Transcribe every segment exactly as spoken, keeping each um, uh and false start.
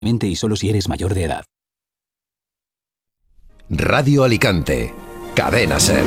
y solo si eres mayor de edad. Radio Alicante, Cadena SER.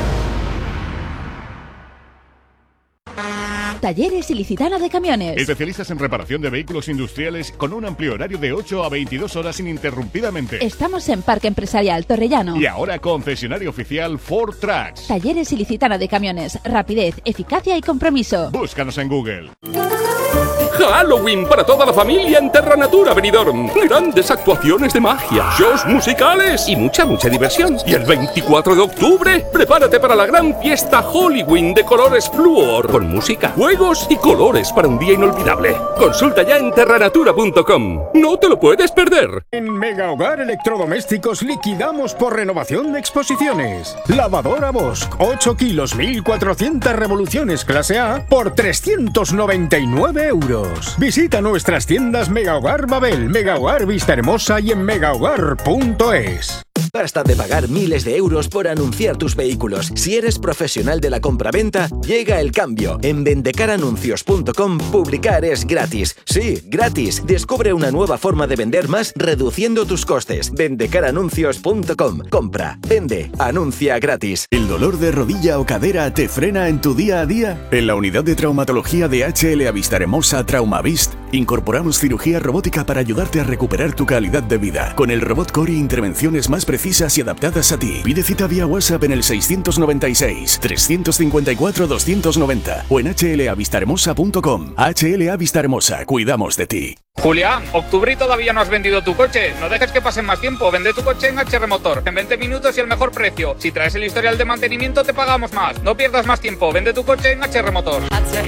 Talleres Ilicitana de Camiones. Especialistas en reparación de vehículos industriales con un amplio horario de ocho a veintidós horas ininterrumpidamente. Estamos en Parque Empresarial Torrellano. Y ahora concesionario oficial Ford Trucks. Talleres Ilicitana de Camiones. Rapidez, eficacia y compromiso. Búscanos en Google. Halloween para toda la familia en Terra Natura Benidorm. Grandes actuaciones de magia, shows musicales y mucha, mucha diversión. Y el veinticuatro de octubre, prepárate para la gran fiesta Halloween de colores Fluor. Con música, juegos y colores para un día inolvidable. Consulta ya en terranatura punto com. No te lo puedes perder. En Mega Hogar Electrodomésticos liquidamos por renovación de exposiciones. Lavadora Bosch, ocho kilos, mil cuatrocientas revoluciones clase A por trescientos noventa y nueve euros. Visita nuestras tiendas Mega Hogar Babel, Mega Hogar Vista Hermosa y en megahogar punto es. Basta de pagar miles de euros por anunciar tus vehículos. Si eres profesional de la compraventa, llega el cambio. En vendecar anuncios punto com, publicar es gratis. Sí, gratis. Descubre una nueva forma de vender más reduciendo tus costes. vendecar anuncios punto com. Compra, vende, anuncia gratis. ¿El dolor de rodilla o cadera te frena en tu día a día? En la unidad de traumatología de H L A Vistahermosa Traumavist incorporamos cirugía robótica para ayudarte a recuperar tu calidad de vida. Con el robot Cori, intervenciones más precisas y adaptadas a ti. Pide cita vía WhatsApp en el seiscientos noventa y seis, trescientos cincuenta y cuatro, doscientos noventa o en h l a vistahermosa punto com. H L A Vistahermosa, cuidamos de ti. Julián, octubre y todavía no has vendido tu coche. No dejes que pase más tiempo. Vende tu coche en H R Motor. En veinte minutos y el mejor precio. Si traes el historial de mantenimiento te pagamos más. No pierdas más tiempo. Vende tu coche en H R Motor.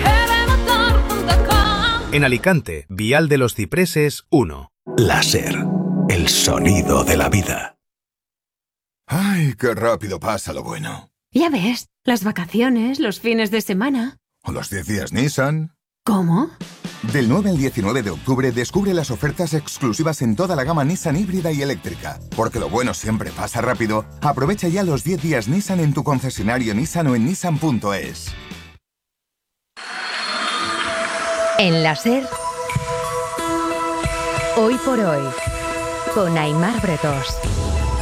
En Alicante, Vial de los Cipreses uno. Láser, el sonido de la vida. Ay, qué rápido pasa lo bueno. Ya ves, las vacaciones, los fines de semana. O los diez días Nissan. ¿Cómo? Del nueve al diecinueve de octubre descubre las ofertas exclusivas en toda la gama Nissan híbrida y eléctrica. Porque lo bueno siempre pasa rápido. Aprovecha ya los diez días Nissan en tu concesionario Nissan o en nissan punto es. En la SER, hoy por hoy, con Aimar Bretos.